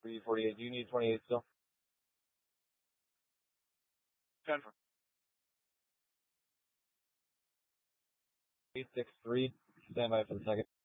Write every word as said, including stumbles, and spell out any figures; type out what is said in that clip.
three forty-eight. Do you need twenty-eight still? Denver. eight six three. Stand by for the second.